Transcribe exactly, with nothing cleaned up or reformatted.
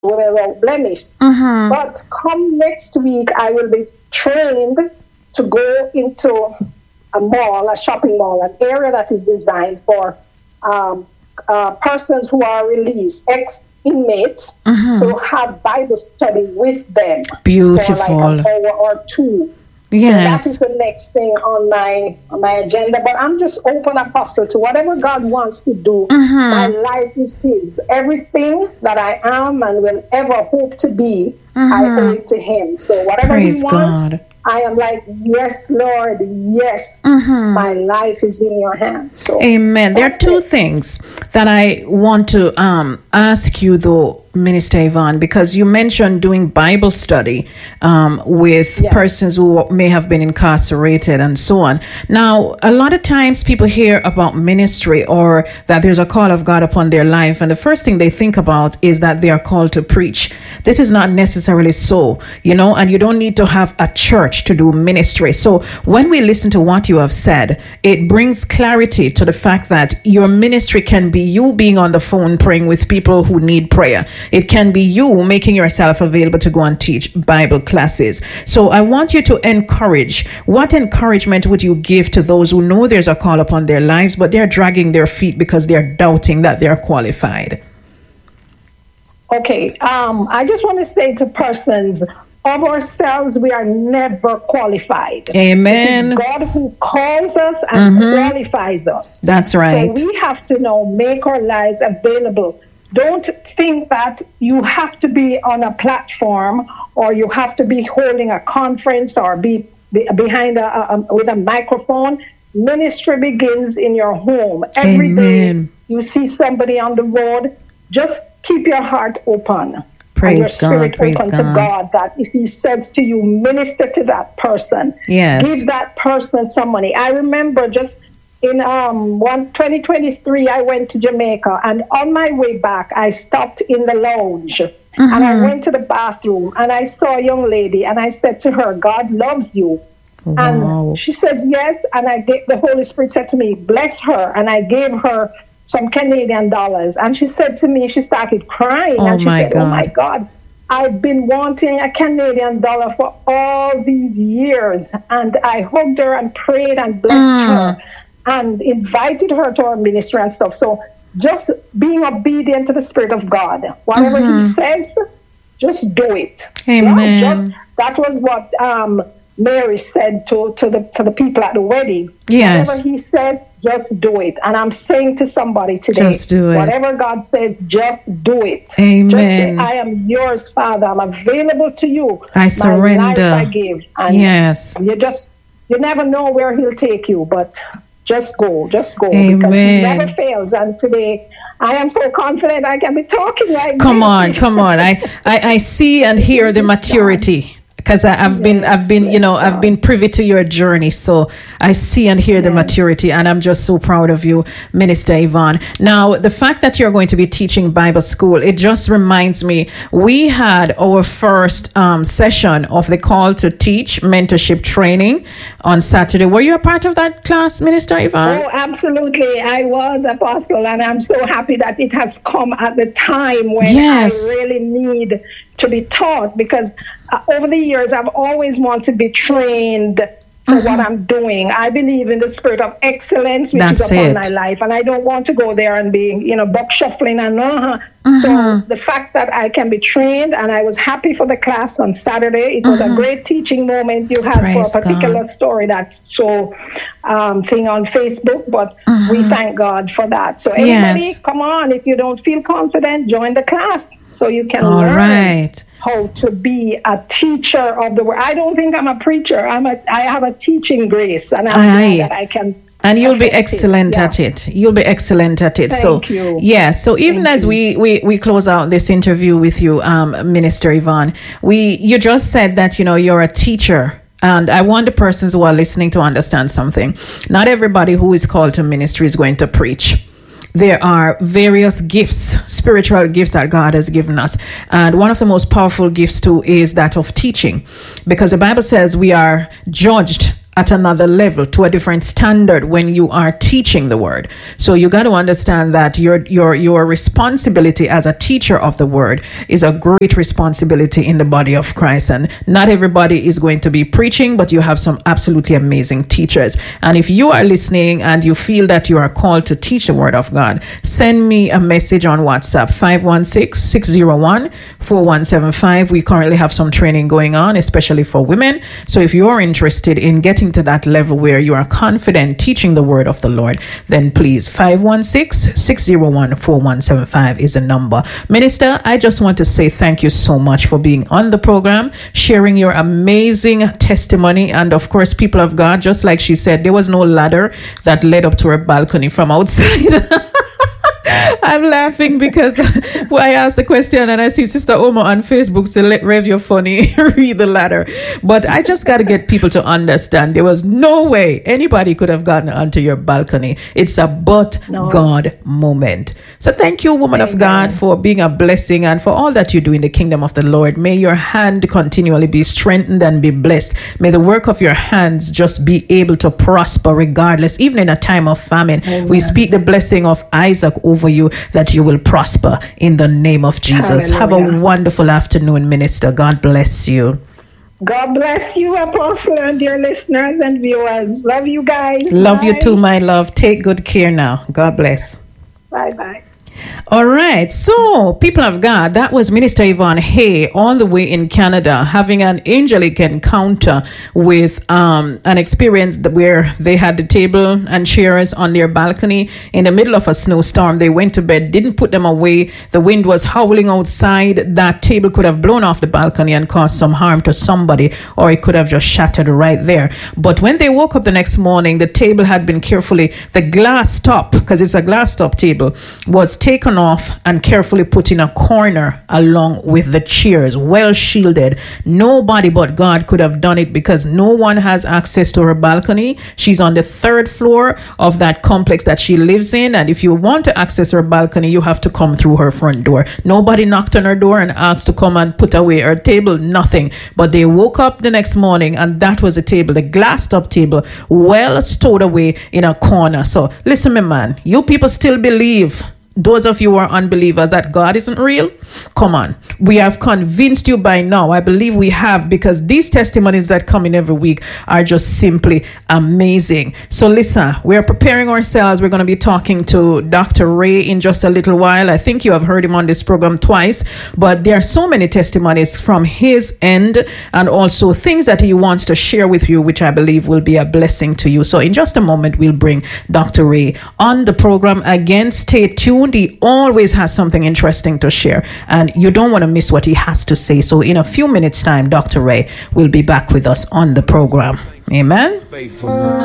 without blemish. Mm-hmm. But come next week, I will be trained to go into a mall, a shopping mall, an area that is designed for um, uh, persons who are released, ex-inmates, Mm-hmm. to have Bible study with them Beautiful. for like an hour or two. Yes. So that is the next thing on my on my agenda. But I'm just open, Apostle, to whatever God wants to do. Mm-hmm. My life is His. Everything that I am and will ever hope to be, Mm-hmm. I owe it to Him. So whatever Praise He wants, God. I am like, yes, Lord, yes, Mm-hmm. my life is in your hands. So Amen. There are that's two it. things that I want to um, ask you, though, Minister Yvonne, because you mentioned doing Bible study um, with Yeah. persons who may have been incarcerated and so on. Now, a lot of times people hear about ministry or that there's a call of God upon their life, and the first thing they think about is that they are called to preach. This is not necessarily so, you know, and you don't need to have a church to do ministry. So when we listen to what you have said, it brings clarity to the fact that your ministry can be you being on the phone praying with people who need prayer. It can be you making yourself available to go and teach Bible classes. So I want you to encourage. What encouragement would you give to those who know there's a call upon their lives, but they're dragging their feet because they're doubting that they're qualified? Okay, um, I just want to say to persons, of ourselves, we are never qualified. Amen. It is God who calls us and qualifies us. That's right. So we have to now make our lives available. Don't think that you have to be on a platform or you have to be holding a conference or be, be behind a, a, a with a microphone. Ministry begins in your home. Every day Amen. you see somebody on the road, just keep your heart open. Praise and your God, spirit praise open God. to God, that if He says to you, minister to that person. Yes. Give that person some money. I remember just in um one twenty twenty-three, I went to Jamaica, and on my way back, I stopped in the lounge. And I went to the bathroom, and I saw a young lady, and I said to her, God loves you. Wow. And she said, yes. And I gave, the Holy Spirit said to me, bless her. And I gave her some Canadian dollars. And she said to me, she started crying. Oh, and she my said, oh my God. God, I've been wanting a Canadian dollar for all these years. And I hugged her and prayed and blessed Mm. her and invited her to our ministry and stuff. So just being obedient to the Spirit of God. Whatever Mm-hmm. He says, just do it. Amen. Yeah, just, that was what um, Mary said to, to the to the people at the wedding. Yes. Whatever He said, just do it. And I'm saying to somebody today, Just do it. whatever God says, just do it. Amen. Just say, I am yours, Father. I'm available to you. I surrender. My life I give. And Yes. you just, you never know where He'll take you, but just go, just go. Because He Amen. never fails. And today, I am so confident I can be talking like Come this. on, come on. I, I, I see and hear the maturity because I've been, I've been, you know, I've been privy to your journey. So I see and hear the maturity, and I'm just so proud of you, Minister Yvonne. Now, the fact that you're going to be teaching Bible school, it just reminds me, we had our first um, session of the Call to Teach mentorship training on Saturday. Were you a part of that class, Minister Yvonne? Oh, absolutely. I was, Apostle, and I'm so happy that it has come at the time when Yes. I really need to be taught, because uh, over the years, I've always wanted to be trained for what I'm doing. I believe in the spirit of excellence, which That's is upon it. my life, and I don't want to go there and be, you know, buck shuffling and uh So the fact that I can be trained, and I was happy for the class on Saturday. It was a great teaching moment you had Praise for a particular God. story that's so um, thing on Facebook, but we thank God for that. So anybody, Yes. come on, if you don't feel confident, join the class so you can All learn right. how to be a teacher of the word. I don't think I'm a preacher. I'm a I have a teaching grace, and I'm Aye. glad that I can. And you'll be affect it. excellent Yeah. at it. You'll be excellent at it. so, Thank you. yeah. So even as we, we, we close out this interview with you, um, Minister Yvonne, we, you just said that, you know, you're a teacher. And I want the persons who are listening to understand something. Not everybody who is called to ministry is going to preach. There are various gifts, spiritual gifts that God has given us. And one of the most powerful gifts too is that of teaching. Because the Bible says we are judged at another level, to a different standard when you are teaching the word. So you got to understand that your your your responsibility as a teacher of the word is a great responsibility in the body of Christ. And not everybody is going to be preaching, but you have some absolutely amazing teachers. And if you are listening and you feel that you are called to teach the word of God, send me a message on WhatsApp, five one six, six zero one, four one seven five. We currently have some training going on, especially for women. So if you're interested in getting to that level where you are confident teaching the word of the Lord, then please, five one six, six zero one, four one seven five is a number. Minister, I just want to say thank you so much for being on the program, sharing your amazing testimony. And of course, people of God, just like she said, there was no ladder that led up to her balcony from outside. I'm laughing because I asked the question and I see Sister Oma on Facebook say, let Rev, you're funny, read the ladder. But I just got to get people to understand there was no way anybody could have gotten onto your balcony. It's a but no. God moment. So thank you, woman Amen. Of God, for being a blessing and for all that you do in the kingdom of the Lord. May your hand continually be strengthened and be blessed. May the work of your hands just be able to prosper regardless, even in a time of famine. Amen. We speak the blessing of Isaac over you, that you will prosper in the name of Jesus. Hallelujah. Have a wonderful afternoon, Minister. God bless you. God bless you, Apostle, and dear listeners and viewers. Love you guys. Love Bye. you too, my love. Take good care now. God bless. Bye-bye. All right. So, people of God, that was Minister Yvonne Hay all the way in Canada, having an angelic encounter with um, an experience where they had the table and chairs on their balcony in the middle of a snowstorm. They went to bed, didn't put them away. The wind was howling outside. That table could have blown off the balcony and caused some harm to somebody, or it could have just shattered right there. But when they woke up the next morning, the table had been carefully, the glass top, because it's a glass top table, was taken off and carefully put in a corner along with the chairs, well shielded. Nobody but God could have done it because no one has access to her balcony. She's on the third floor of that complex that she lives in, and if you want to access her balcony, you have to come through her front door. Nobody knocked on her door and asked to come and put away her table, nothing. But they woke up the next morning and that was a table, the glass top table, well stowed away in a corner. So listen, my man, you people still believe, those of you who are unbelievers, that God isn't real? Come on. We have convinced you by now. I believe we have, because these testimonies that come in every week are just simply amazing. So listen, we're preparing ourselves. We're going to be talking to Doctor Ray in just a little while. I think you have heard him on this program twice, but there are so many testimonies from his end and also things that he wants to share with you, which I believe will be a blessing to you. So in just a moment, we'll bring Doctor Ray on the program again. Stay tuned. He always has something interesting to share, and you don't want to miss what he has to say. So in a few minutes' time, Doctor Ray will be back with us on the program. Amen. Faithfulness.